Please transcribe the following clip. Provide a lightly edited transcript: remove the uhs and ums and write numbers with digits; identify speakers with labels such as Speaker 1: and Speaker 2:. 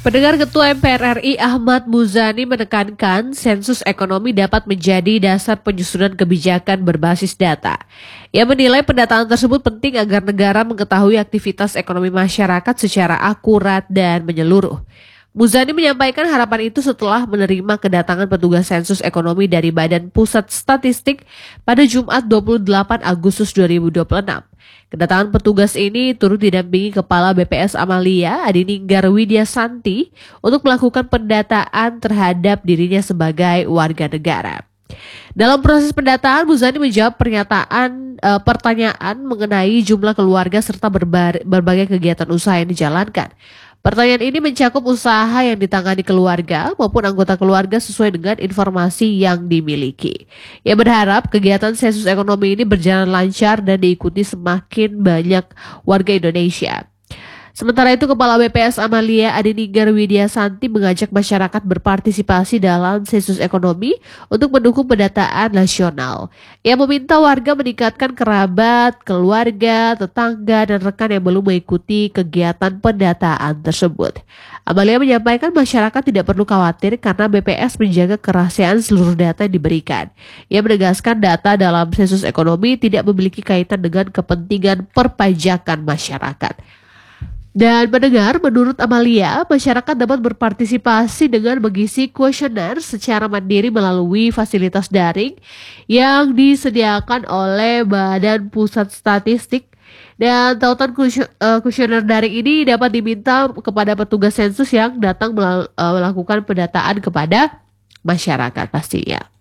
Speaker 1: Pendengar, Ketua MPR RI Ahmad Muzani menekankan sensus ekonomi dapat menjadi dasar penyusunan kebijakan berbasis data. Ia menilai pendataan tersebut penting agar negara mengetahui aktivitas ekonomi masyarakat secara akurat dan menyeluruh. Muzani menyampaikan harapan itu setelah menerima kedatangan petugas sensus ekonomi dari Badan Pusat Statistik pada Jumat 28 Agustus 2026. Kedatangan petugas ini turut didampingi Kepala BPS Amalia Adininggar Widyasanti untuk melakukan pendataan terhadap dirinya sebagai warga negara. Dalam proses pendataan, Muzani menjawab pertanyaan mengenai jumlah keluarga serta berbagai kegiatan usaha yang dijalankan. Pertanyaan ini mencakup usaha yang ditangani keluarga maupun anggota keluarga sesuai dengan informasi yang dimiliki. Ia berharap kegiatan sensus ekonomi ini berjalan lancar dan diikuti semakin banyak warga Indonesia. Sementara itu, Kepala BPS Amalia Adininggar Widyasanti mengajak masyarakat berpartisipasi dalam sensus ekonomi untuk mendukung pendataan nasional. Ia meminta warga meningkatkan kerabat, keluarga, tetangga, dan rekan yang belum mengikuti kegiatan pendataan tersebut. Amalia menyampaikan masyarakat tidak perlu khawatir karena BPS menjaga kerahasiaan seluruh data yang diberikan. Ia menegaskan data dalam sensus ekonomi tidak memiliki kaitan dengan kepentingan perpajakan masyarakat. Dan mendengar, menurut Amalia, masyarakat dapat berpartisipasi dengan mengisi kuesioner secara mandiri melalui fasilitas daring yang disediakan oleh Badan Pusat Statistik. Dan tautan kuesioner daring ini dapat diminta kepada petugas sensus yang datang melakukan pendataan kepada masyarakat pastinya.